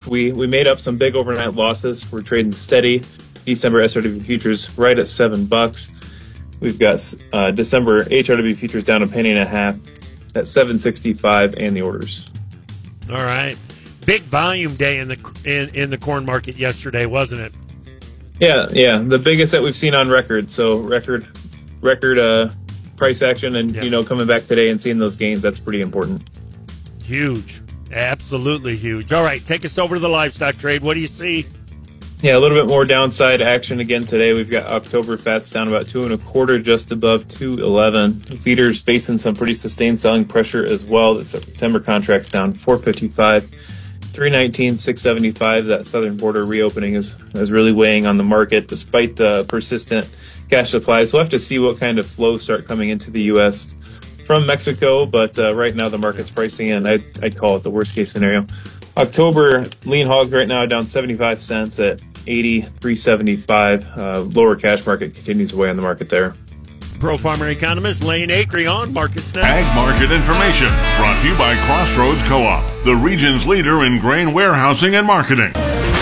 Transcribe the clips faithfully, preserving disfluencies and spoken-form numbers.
We we made up some big overnight losses. We're trading steady. December S R W futures right at seven bucks. We've got uh, December H R W futures down a penny and a half at seven sixty-five, and the orders. All right, big volume day in the in, in the corn market yesterday, wasn't it? Yeah, yeah, the biggest that we've seen on record. So record record uh, price action, and yeah. you know coming back today and seeing those gains, that's pretty important. Huge, absolutely huge. All right, take us over to the livestock trade. What do you see? Yeah, a little bit more downside action again today. We've got October fats down about two and a quarter, just above two eleven. Feeders facing some pretty sustained selling pressure as well. The September contract's down four fifty-five, three nineteen, six seventy-five. That southern border reopening is is really weighing on the market despite the persistent cash supplies. We'll have to see what kind of flows start coming into the U S from Mexico, but uh, right now the market's pricing in. I'd, I'd call it the worst case scenario. October lean hogs right now down seventy-five cents at eighty-three seventy-five. Uh, lower cash market continues to weigh on the market there. Pro farmer economist Lane Acree on Markets Now. Ag market information brought to you by Crossroads Co-op, the region's leader in grain warehousing and marketing.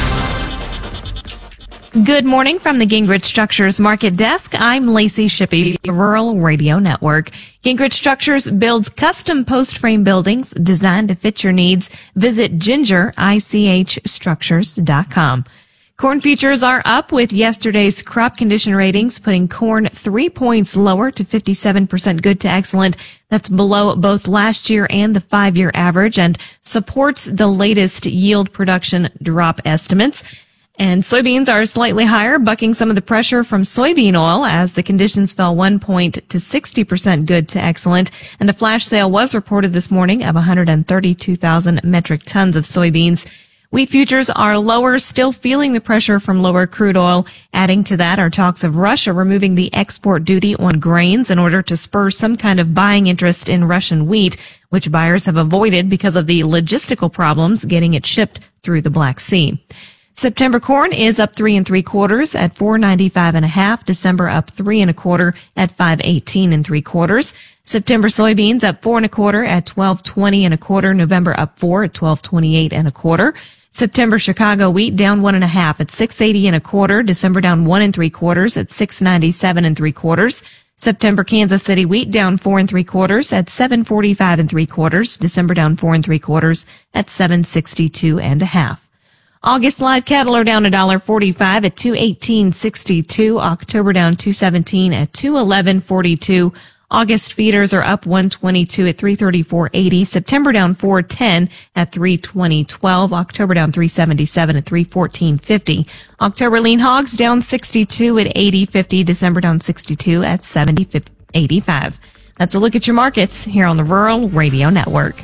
Good morning from the Gingrich Structures Market Desk. I'm Lacey Shippey, Rural Radio Network. Gingrich Structures builds custom post-frame buildings designed to fit your needs. Visit ginger ich structures dot com. Corn futures are up with yesterday's crop condition ratings, putting corn three points lower to fifty-seven percent good to excellent. That's below both last year and the five-year average and supports the latest yield production drop estimates. And soybeans are slightly higher, bucking some of the pressure from soybean oil as the conditions fell one point to sixty percent good to excellent. And a flash sale was reported this morning of one hundred thirty-two thousand metric tons of soybeans. Wheat futures are lower, still feeling the pressure from lower crude oil. Adding to that are talks of Russia removing the export duty on grains in order to spur some kind of buying interest in Russian wheat, which buyers have avoided because of the logistical problems getting it shipped through the Black Sea. September corn is up three and three quarters at four ninety-five and a half. December up three and a quarter at five eighteen and three quarters. September soybeans up four and a quarter at twelve twenty and a quarter. November up four at twelve twenty-eight and a quarter. September Chicago wheat down one and a half at six eighty and a quarter. December down one and three quarters at six ninety-seven and three quarters. September Kansas City wheat down four and three quarters at seven forty-five and three quarters. December down four and three quarters at seven sixty-two and a half. August live cattle are down one dollar forty-five at two eighteen sixty-two. October down two seventeen at two eleven forty-two. August feeders are up one twenty-two at three thirty-four eighty. September down four ten at three twenty twelve. October down three seventy-seven at three fourteen fifty. October lean hogs down sixty-two at eighty fifty. December down sixty-two at seventy eighty-five. That's a look at your markets here on the Rural Radio Network.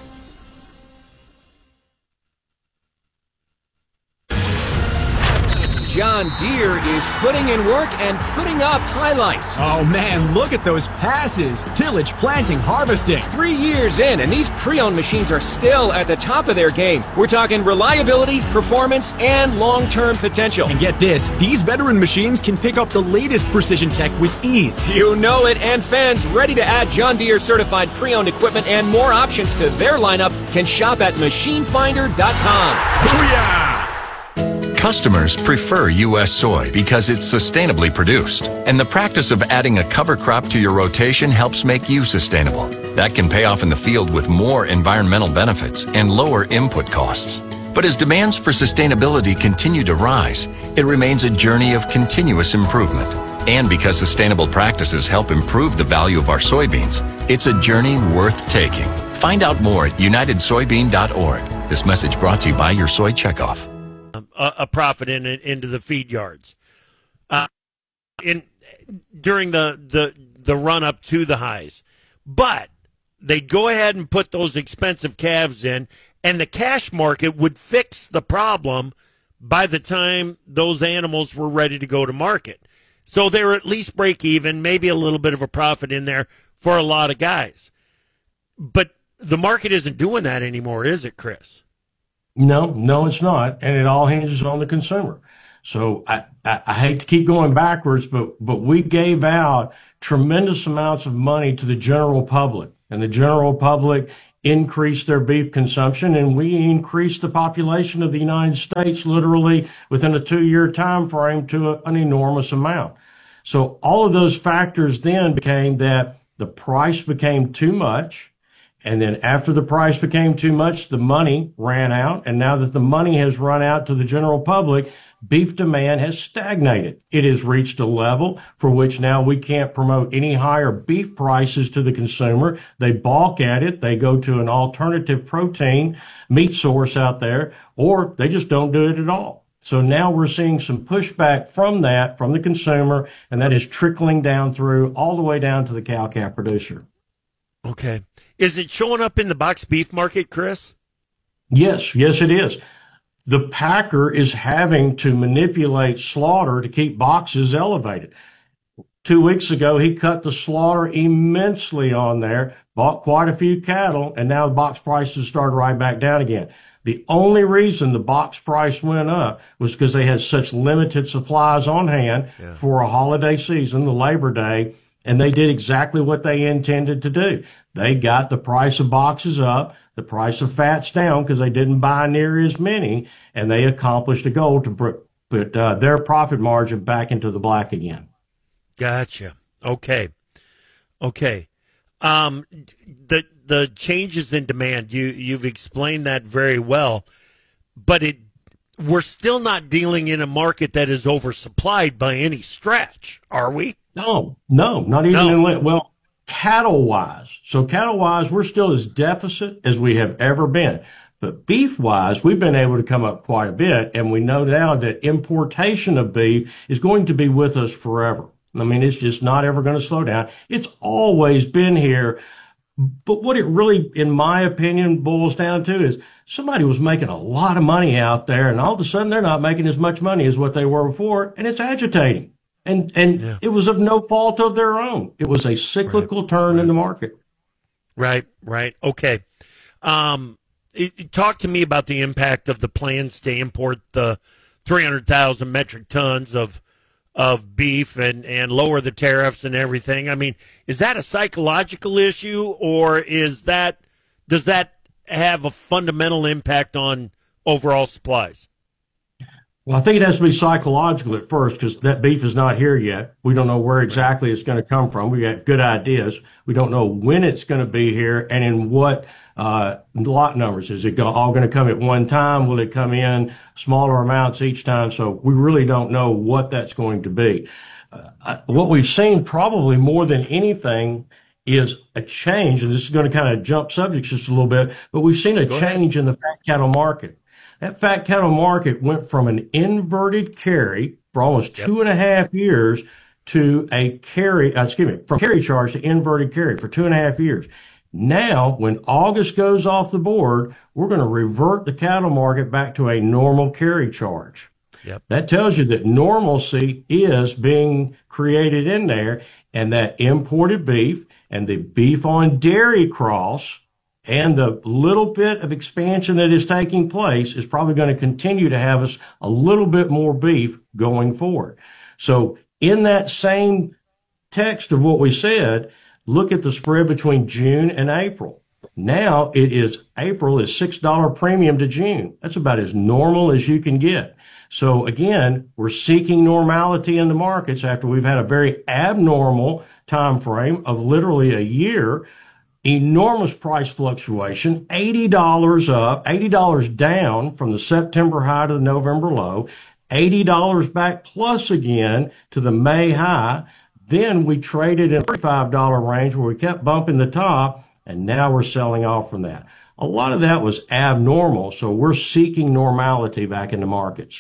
John Deere is putting in work and putting up highlights. Oh man, look at those passes. Tillage, planting, harvesting. Three years in, and these pre-owned machines are still at the top of their game. We're talking reliability, performance, and long-term potential. And get this, these veteran machines can pick up the latest precision tech with ease. You know it, and fans ready to add John Deere certified pre-owned equipment and more options to their lineup can shop at machine finder dot com. Booyah! Customers prefer U S soy because it's sustainably produced, and the practice of adding a cover crop to your rotation helps make you sustainable. That can pay off in the field with more environmental benefits and lower input costs. But as demands for sustainability continue to rise, it remains a journey of continuous improvement. And because sustainable practices help improve the value of our soybeans, it's a journey worth taking. Find out more at united soybean dot org. This message brought to you by your Soy Checkoff. A, a profit in into the feed yards, uh, in during the, the the run up to the highs, but they'd go ahead and put those expensive calves in, and the cash market would fix the problem by the time those animals were ready to go to market. So they were at least break even, maybe a little bit of a profit in there for a lot of guys. But the market isn't doing that anymore, is it, Chris? No, no, it's not, and it all hinges on the consumer. So I, I, I hate to keep going backwards, but but we gave out tremendous amounts of money to the general public, and the general public increased their beef consumption, and we increased the population of the United States literally within a two-year time frame to a, an enormous amount. So all of those factors then became that the price became too much. And then after the price became too much, the money ran out. And now that the money has run out to the general public, beef demand has stagnated. It has reached a level for which now we can't promote any higher beef prices to the consumer. They balk at it. They go to an alternative protein meat source out there, or they just don't do it at all. So now we're seeing some pushback from that, from the consumer, and that is trickling down through all the way down to the cow-calf producer. Okay. Is it showing up in the box beef market, Chris? Yes, yes, it is. The packer is having to manipulate slaughter to keep boxes elevated. Two weeks ago, he cut the slaughter immensely on there, bought quite a few cattle, and now the box prices started right back down again. The only reason the box price went up was because they had such limited supplies on hand yeah. for a holiday season, the Labor Day, and they did exactly what they intended to do. They got the price of boxes up, the price of fats down because they didn't buy near as many, and they accomplished a goal to put, put uh, their profit margin back into the black again. Gotcha. Okay. Okay. Um, the the changes in demand, you you've explained that very well, but it we're still not dealing in a market that is oversupplied by any stretch, are we? No, no, not even no. in, well, cattle-wise. So cattle-wise, we're still as deficit as we have ever been. But beef-wise, we've been able to come up quite a bit, and we know now that importation of beef is going to be with us forever. I mean, it's just not ever going to slow down. It's always been here. But what it really, in my opinion, boils down to is somebody was making a lot of money out there, and all of a sudden they're not making as much money as what they were before, and it's agitating. And and yeah. it was of no fault of their own. It was a cyclical right. turn right. in the market. Right, right. Okay. Um, it, it, talk to me about the impact of the plans to import the three hundred thousand metric tons of of beef and, and lower the tariffs and everything. I mean, is that a psychological issue, or is that does that have a fundamental impact on overall supplies? Well, I think it has to be psychological at first because that beef is not here yet. We don't know where exactly it's going to come from. We got good ideas. We don't know when it's going to be here and in what uh, lot numbers. Is it all going to come at one time? Will it come in smaller amounts each time? So we really don't know what that's going to be. Uh, what we've seen probably more than anything is a change, and this is going to kind of jump subjects just a little bit, but we've seen a Go change ahead. in the fat cattle market. That fat cattle market went from an inverted carry for almost yep. two and a half years to a carry, uh, excuse me, from carry charge to inverted carry for two and a half years. Now, when August goes off the board, we're going to revert the cattle market back to a normal carry charge. Yep. That tells you that normalcy is being created in there, and that imported beef and the beef on dairy cross and the little bit of expansion that is taking place is probably going to continue to have us a little bit more beef going forward. So in that same text of what we said, look at the spread between June and April. Now it is April is six dollars premium to June. That's about as normal as you can get. So again, we're seeking normality in the markets after we've had a very abnormal time frame of literally a year. Enormous price fluctuation, eighty dollars up, eighty dollars down from the September high to the November low, eighty dollars back plus again to the May high. Then we traded in the thirty-five dollars range where we kept bumping the top, and now we're selling off from that. A lot of that was abnormal, so we're seeking normality back in the markets.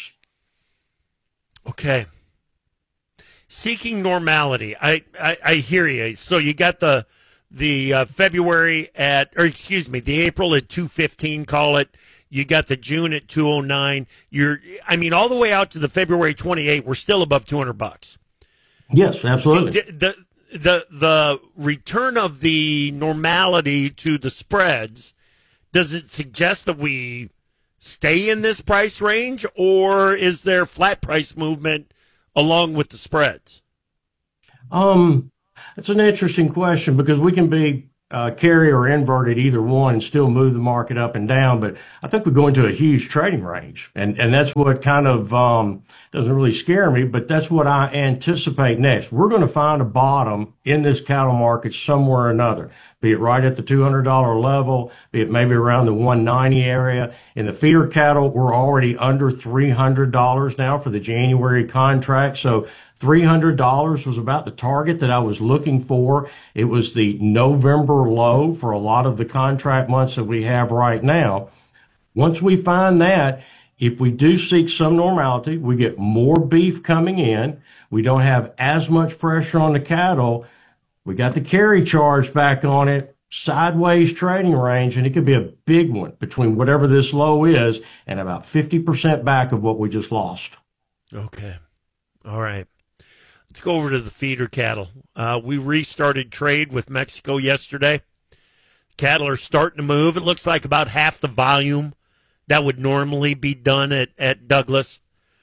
Okay. Seeking normality. I, I, I hear you. So you got the The uh, February at, or excuse me, the April at two fifteen, call it. You got the June at two oh nine. You're, I mean, all the way out to the February twenty-eighth, we're still above two hundred bucks. Yes, absolutely. The, the, the return of the normality to the spreads, does it suggest that we stay in this price range, or is there flat price movement along with the spreads? Um, That's an interesting question because we can be uh, carry or invert at either one and still move the market up and down. But I think we go into a huge trading range, and and that's what kind of um, doesn't really scare me. But that's what I anticipate next. We're going to find a bottom in this cattle market somewhere or another, be it right at the two hundred dollar level, be it maybe around the one ninety area. In the feeder cattle, we're already under three hundred dollars now for the January contract. So three hundred dollars was about the target that I was looking for. It was the November low for a lot of the contract months that we have right now. Once we find that, if we do seek some normality, we get more beef coming in, we don't have as much pressure on the cattle, we got the carry charge back on it, sideways trading range, and it could be a big one between whatever this low is and about fifty percent back of what we just lost. Okay. All right. Let's go over to the feeder cattle. Uh, we restarted trade with Mexico yesterday. Cattle are starting to move. It looks like about half the volume that would normally be done at, at Douglas.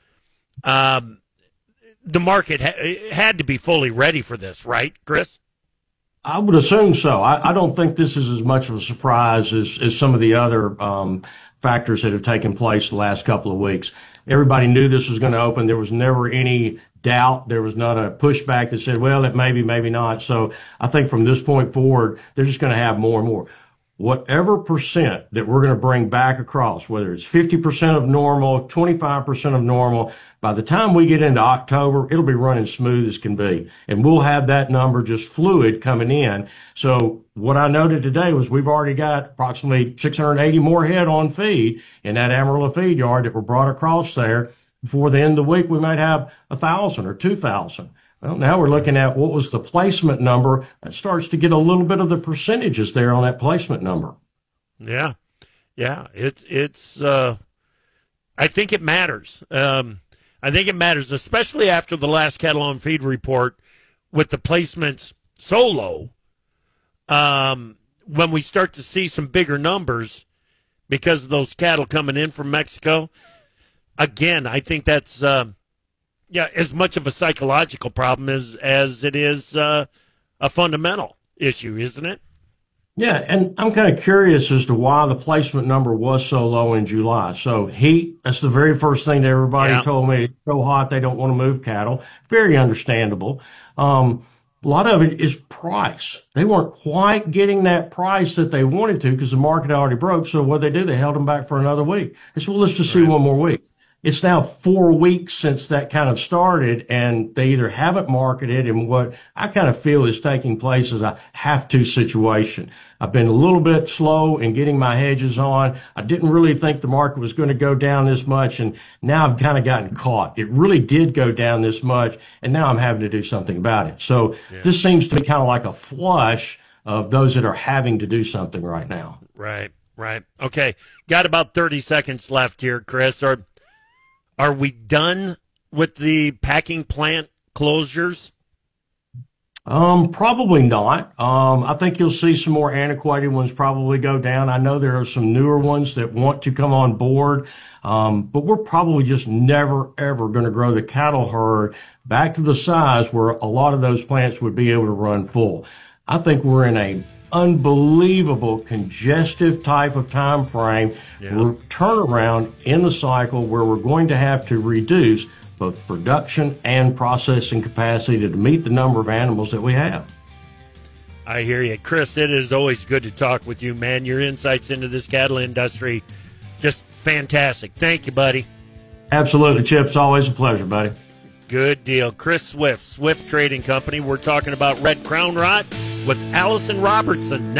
Um, the market ha- had to be fully ready for this, right, Chris? I would assume so. I, I don't think this is as much of a surprise as, as some of the other um, factors that have taken place the last couple of weeks. Everybody knew this was going to open. There was never any doubt. There was not a pushback that said, well, it may be, maybe not. So I think from this point forward, they're just going to have more and more. Whatever percent that we're going to bring back across, whether it's fifty percent of normal, twenty-five percent of normal, by the time we get into October, it'll be running smooth as can be. And we'll have that number just fluid coming in. So what I noted today was we've already got approximately six hundred eighty more head on feed in that Amarillo feed yard that were brought across there. Before the end of the week, we might have a thousand or two thousand. Well, now we're looking at what was the placement number. That starts to get a little bit of the percentages there on that placement number. Yeah. Yeah. It's, it's, uh, I think it matters. Um, I think it matters, especially after the last cattle on feed report with the placements so low. Um, when we start to see some bigger numbers because of those cattle coming in from Mexico, again, I think that's, um, yeah, as much of a psychological problem as, as it is uh, a fundamental issue, isn't it? Yeah, and I'm kind of curious as to why the placement number was so low in July. So heat, that's the very first thing that everybody yeah. told me. It's so hot they don't want to move cattle. Very understandable. Um, a lot of it is price. They weren't quite getting that price that they wanted to because the market already broke. So what they do, they held them back for another week. They said, well, let's just right. see one more week. It's now four weeks since that kind of started, and they either haven't marketed, and what I kind of feel is taking place is a have-to situation. I've been a little bit slow in getting my hedges on. I didn't really think the market was going to go down this much, and now I've kind of gotten caught. It really did go down this much, and now I'm having to do something about it. So yeah. this seems to be kind of like a flush of those that are having to do something right now. Right, right. Okay, got about thirty seconds left here, Chris. Are Are we done with the packing plant closures? Um, probably not. Um, I think you'll see some more antiquated ones probably go down. I know there are some newer ones that want to come on board. Um, but we're probably just never, ever going to grow the cattle herd back to the size where a lot of those plants would be able to run full. I think we're in a unbelievable congestive type of time frame, yeah. turnaround in the cycle where we're going to have to reduce both production and processing capacity to meet the number of animals that we have. I hear you. Chris, it is always good to talk with you, man. Your insights into this cattle industry, just fantastic. Thank you, buddy. Absolutely, Chip. It's always a pleasure, buddy. Good deal. Chris Swift, Swift Trading Company. We're talking about red crown rot with Allison Robertson.